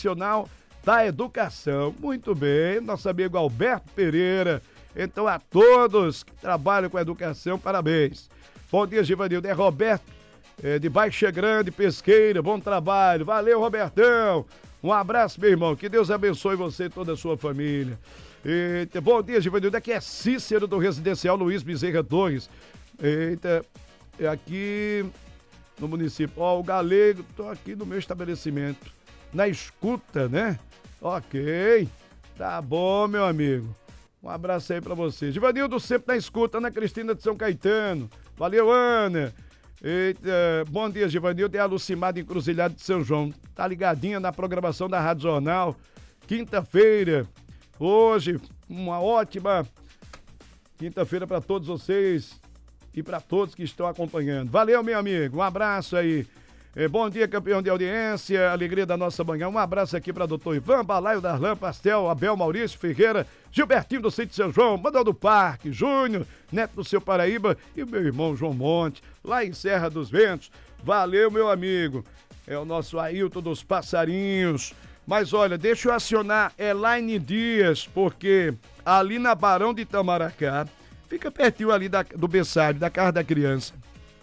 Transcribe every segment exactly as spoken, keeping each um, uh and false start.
Nacional da Educação. Muito bem, nosso amigo Alberto Pereira. Então, a todos que trabalham com a educação, parabéns. Bom dia, Givanildo. É Roberto, é, de Baixa Grande, Pesqueira. Bom trabalho. Valeu, Robertão. Um abraço, meu irmão. Que Deus abençoe você e toda a sua família. Eita, bom dia, Givanildo. Aqui é Cícero, do Residencial Luiz Bezerra Torres. Eita, é aqui no município. Ó, o Galego, tô aqui no meu estabelecimento. Na escuta, né? Ok. Tá bom, meu amigo. Um abraço aí pra você. Givanildo, sempre na escuta. Ana Cristina de São Caetano. Valeu, Ana. Eita, bom dia, Givanildo. É a Lucimada Encruzilhada de São João. Tá ligadinha na programação da Rádio Jornal. Quinta-feira. Hoje, uma ótima quinta-feira para todos vocês e para todos que estão acompanhando. Valeu, meu amigo. Um abraço aí. É, bom dia, campeão de audiência, alegria da nossa manhã. Um abraço aqui para doutor Ivan, Balaio, Darlan, Pastel, Abel, Maurício, Ferreira, Gilbertinho do Sítio São João, Manuel do Parque, Júnior, Neto do Seu Paraíba e o meu irmão João Monte, lá em Serra dos Ventos. Valeu, meu amigo. É o nosso Ailton dos Passarinhos. Mas olha, deixa eu acionar Elaine Dias, porque ali na Barão de Itamaracá, fica pertinho ali da, do berçário, da casa da criança.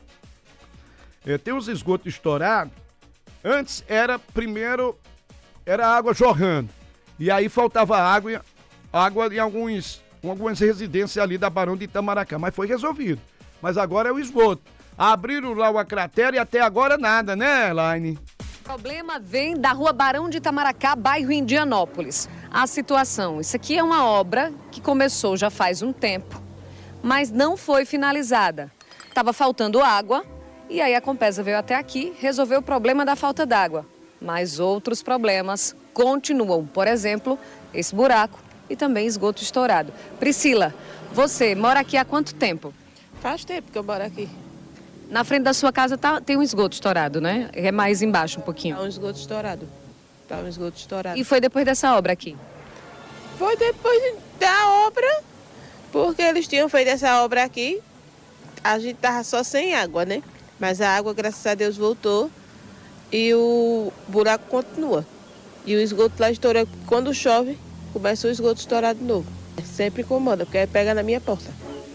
É, tem os esgotos estourados. Antes era, primeiro, era água jorrando. E aí faltava água, água em alguns, algumas residências ali da Barão de Itamaracá. Mas foi resolvido. Mas agora é o esgoto. Abriram lá uma cratera e até agora nada, né, Elaine? O problema vem da rua Barão de Itamaracá, bairro Indianópolis. A situação, isso aqui é uma obra que começou já faz um tempo, mas não foi finalizada. Estava faltando água. E aí a Compesa veio até aqui, resolveu o problema da falta d'água. Mas outros problemas continuam. Por exemplo, esse buraco e também esgoto estourado. Priscila, você mora aqui há quanto tempo? Faz tempo que eu moro aqui. Na frente da sua casa tá, tem um esgoto estourado, né? É mais embaixo um pouquinho. Tá um esgoto estourado. Tá um esgoto estourado. E foi depois dessa obra aqui? Foi depois da obra, porque eles tinham feito essa obra aqui. A gente tava só sem água, né? Mas a água, graças a Deus, voltou e o buraco continua. E o esgoto lá estoura. Quando chove, começa o esgoto estourar de novo. Sempre incomoda, porque aí pega na minha porta.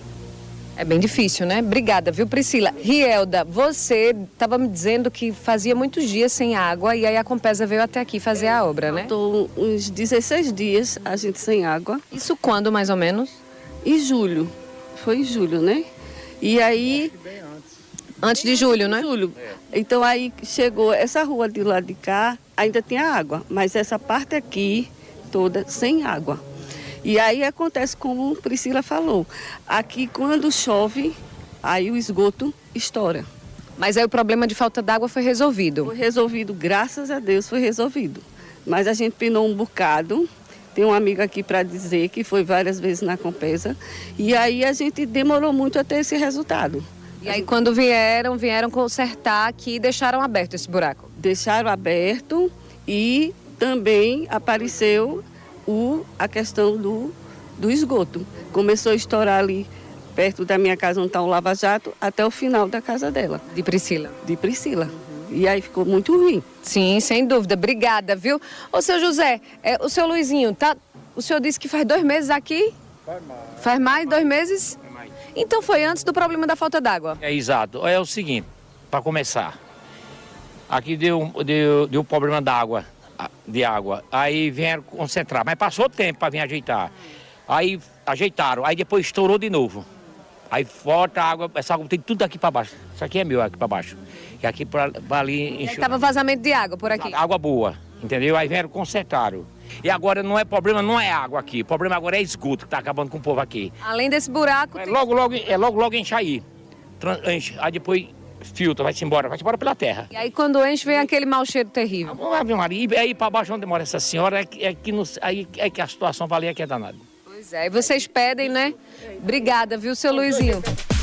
É bem difícil, né? Obrigada, viu, Priscila? Rielda, você estava me dizendo que fazia muitos dias sem água e aí a Compesa veio até aqui fazer a obra, né? Estou uns dezesseis dias a gente sem água. Isso quando, mais ou menos? Em julho. Foi em julho, né? E aí... Antes de julho, né? Julho. Então aí chegou essa rua de lá de cá, ainda tinha água, mas essa parte aqui toda sem água. E aí acontece como Priscila falou, aqui quando chove, aí o esgoto estoura. Mas aí o problema de falta d'água foi resolvido? Foi resolvido, graças a Deus foi resolvido. Mas a gente penou um bocado, tem um amigo aqui para dizer que foi várias vezes na Compesa, e aí a gente demorou muito até esse resultado. E aí quando vieram, vieram consertar aqui e deixaram aberto esse buraco? Deixaram aberto e também apareceu o, a questão do, do esgoto. Começou a estourar ali perto da minha casa onde está o Lava Jato até o final da casa dela. De Priscila? De Priscila. Uhum. E aí ficou muito ruim. Sim, sem dúvida. Obrigada, viu? Ô, seu José, é, o seu Luizinho, tá, o senhor disse que faz dois meses aqui? Faz mais. Faz mais, dois meses? Então foi antes do problema da falta d'água? É, exato. É o seguinte, para começar, aqui deu, deu, deu problema d'água, de água, aí vieram concentrar, mas passou tempo para vir ajeitar. Aí ajeitaram, aí depois estourou de novo. Aí volta a água, essa água tem tudo aqui para baixo. Isso aqui é meu, aqui para baixo. E aqui para ali encheu. Estava vazamento de água por aqui? Água boa, entendeu? Aí vieram consertaram. E agora não é problema, não é água aqui. O problema agora é esgoto que tá acabando com o povo aqui. Além desse buraco... É tem... logo, logo, é logo, logo enche aí. Enche, aí depois filtra, vai-se embora, vai-se embora pela terra. E aí quando enche vem aquele mau cheiro terrível. E aí para baixo onde mora essa senhora, é que, é que, nos, aí, é que a situação valia que é danada. Pois é, e vocês pedem, né? Obrigada, viu, seu Luizinho?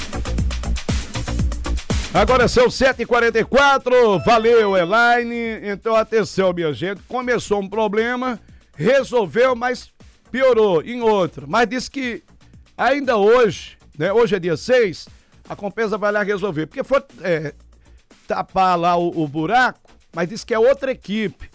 Agora são sete e quarenta e quatro, valeu, Elaine. Então, atenção, minha gente, começou um problema, resolveu, mas piorou em outro. Mas disse que ainda hoje, né, hoje é dia seis, a Compesa vai lá resolver. Porque foi é, tapar lá o, o buraco, mas disse que é outra equipe.